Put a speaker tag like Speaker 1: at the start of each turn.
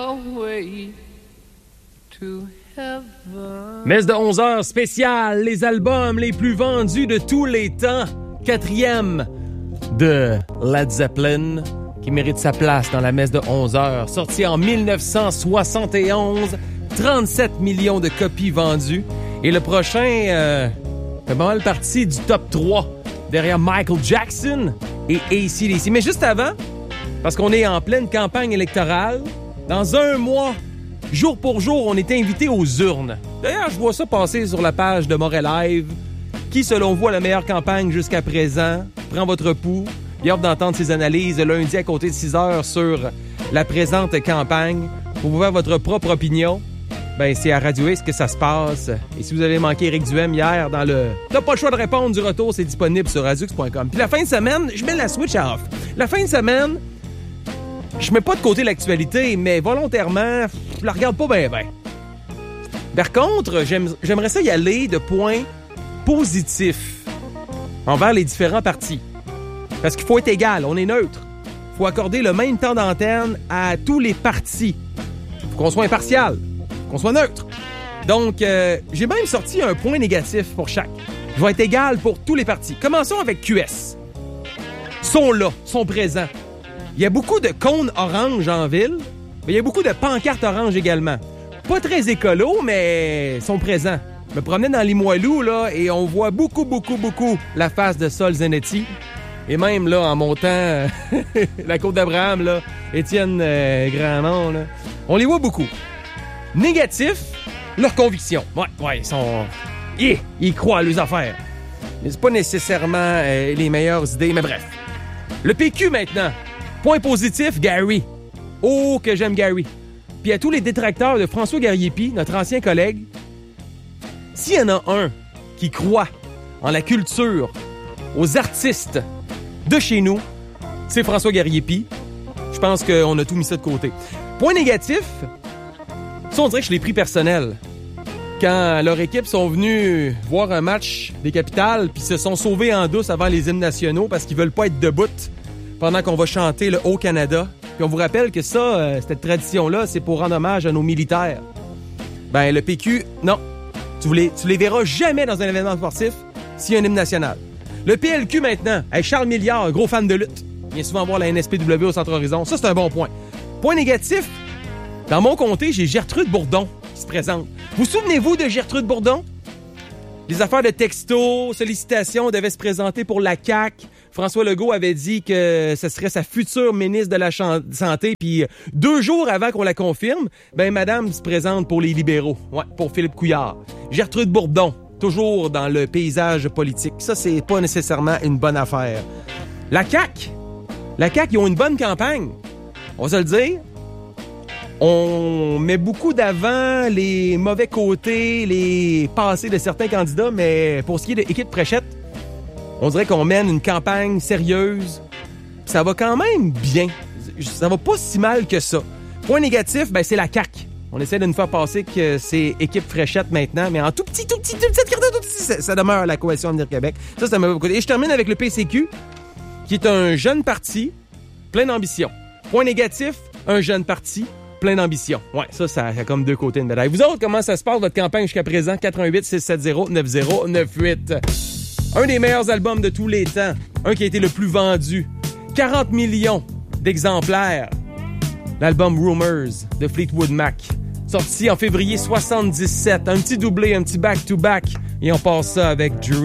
Speaker 1: Messe de 11h spéciale, les albums les plus vendus de tous les temps. 4e de Led Zeppelin, qui mérite sa place dans la messe de 11h. Sorti en 1971, 37 millions de copies vendues. Et le prochain fait pas mal partie du top 3, derrière Michael Jackson et AC/DC. Mais juste avant, parce qu'on est en pleine campagne électorale, dans un mois, jour pour jour, on est invité aux urnes. D'ailleurs, je vois ça passer sur la page de Montréal Live. Qui, selon vous, a la meilleure campagne jusqu'à présent? Prends votre pouls. J'ai hâte d'entendre ses analyses lundi à compter de 6h sur la présente campagne. Pour vous faire votre propre opinion, ben c'est à Radio X que ça se passe. Et si vous avez manqué Éric Duhem hier dans le « T'as pas le choix de répondre » du retour, c'est disponible sur radiox.com. Puis la fin de semaine, je mets la switch à off. La fin de semaine, je mets pas de côté l'actualité, mais volontairement, je la regarde pas bien. Par contre, j'aimerais ça y aller de points positifs envers les différents partis. Parce qu'il faut être égal, on est neutre. Il faut accorder le même temps d'antenne à tous les partis. Il faut qu'on soit impartial, qu'on soit neutre. Donc, j'ai même sorti un point négatif pour chaque. Je vais être égal pour tous les partis. Commençons avec QS. Sont là, sont présents. Il y a beaucoup de cônes orange en ville, mais il y a beaucoup de pancartes orange également. Pas très écolo, mais sont présents. Je me promenais dans Limoilou, là, et on voit beaucoup la face de Sol Zanetti. Et même, là, en montant la côte d'Abraham, là, Étienne Grandmont, là, on les voit beaucoup. Négatif, leurs convictions. Ouais, ils sont... Ils croient à leurs affaires. Mais c'est pas nécessairement les meilleures idées, mais bref. Le PQ, maintenant. Point positif, Gary. Oh, que j'aime Gary. Puis à tous les détracteurs de François Gariepi, notre ancien collègue, s'il y en a un qui croit en la culture, aux artistes de chez nous, c'est François Gariepi. Je pense qu'on a tout mis ça de côté. Point négatif, ça on dirait que je l'ai pris personnel. Quand leur équipe sont venus voir un match des Capitales puis se sont sauvés en douce avant les hymnes nationaux parce qu'ils veulent pas être debout pendant qu'on va chanter le Haut-Canada. Puis on vous rappelle que ça, cette tradition-là, c'est pour rendre hommage à nos militaires. Ben, le PQ, non. Tu les verras jamais dans un événement sportif s'il y a un hymne national. Le PLQ maintenant, hey, Charles Milliard, gros fan de lutte. Il vient souvent voir la NSPW au Centre Horizon. Ça, c'est un bon point. Point négatif, dans mon comté, j'ai Gertrude Bourdon qui se présente. Vous souvenez-vous de Gertrude Bourdon? Les affaires de texto, sollicitations devaient se présenter pour la CAQ. François Legault avait dit que ce serait sa future ministre de la Santé. Puis 2 jours avant qu'on la confirme, ben madame se présente pour les libéraux. Ouais, pour Philippe Couillard. Gertrude Bourdon, toujours dans le paysage politique. Ça, c'est pas nécessairement une bonne affaire. La CAQ, ils ont une bonne campagne. On va se le dire. On met beaucoup d'avant les mauvais côtés, les passés de certains candidats, mais pour ce qui est de l'équipe Fréchette, on dirait qu'on mène une campagne sérieuse. Ça va quand même bien. Ça va pas si mal que ça. Point négatif, ben c'est la CAQ. On essaie de nous faire passer que c'est équipe Fréchette maintenant, mais en tout petit, ça demeure la Coalition Avenir Québec. Ça, c'est un mauvais côté. Et je termine avec le PCQ, qui est un jeune parti plein d'ambition. Point négatif, un jeune parti plein d'ambition. Ouais, ça a comme 2 côtés de médaille. Vous autres, comment ça se passe, votre campagne jusqu'à présent? 88-670-9098. Un des meilleurs albums de tous les temps. Un qui a été le plus vendu. 40 millions d'exemplaires. L'album Rumors de Fleetwood Mac. Sorti en février 77. Un petit doublé, un petit back-to-back. Et on passe ça avec Drew.